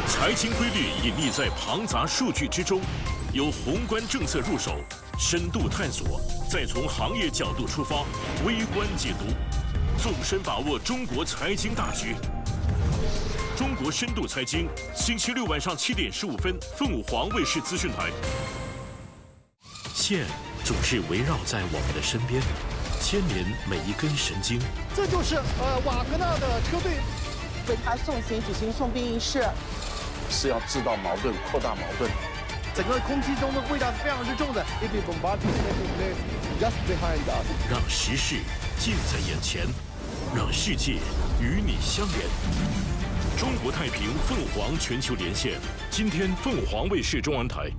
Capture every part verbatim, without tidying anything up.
财经规律隐匿在庞杂数据之中，由宏观政策入手，深度探索，再从行业角度出发，微观解读，纵深把握中国财经大局。中国深度财经，星期六晚上七点十五分，凤凰卫视资讯台。线总是围绕在我们的身边，牵连每一根神经。 这就是呃瓦格纳的车队。 为他送行举行送殡仪式， 是要制造矛盾、扩大矛盾。 整个空气中的味道是非常之重的。If we bombard just behind us， 让时事近在眼前，让世界与你相连。中国太平凤凰全球连线，今天凤凰卫视中文台。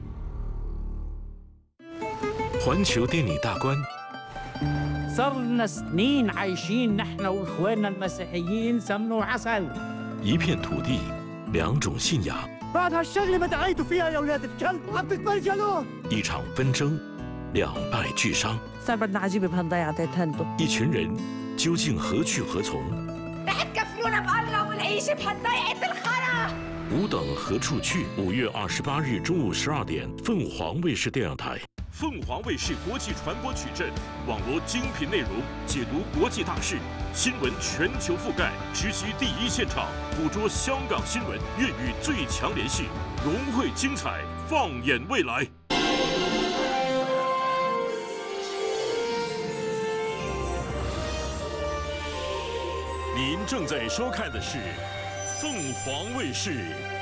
环球电影大观。 صرنا سنين عايشين نحن واخواننا المسيحيين سمن وعسل. 一片土地，两种信仰。 بعد هالشغله ما دعيتوا فيها يا اولاد الكلب عم تتبرجلوا. 一场纷争，两败俱伤。 صار بدنا عجيبه بهالضيعتين هندو. 一群人究竟何去何从？ رح تكفرونا بالله ونعيش بهالضيعه الخرا. 吾等何处去？五月二十八日中午十二点，凤凰卫视电影台。 凤凰卫视国际传播矩阵，网罗精品内容，解读国际大事，新闻全球覆盖，直击第一现场，捕捉香港新闻，粤语最强联系，融汇精彩，放眼未来。您正在收看的是凤凰卫视。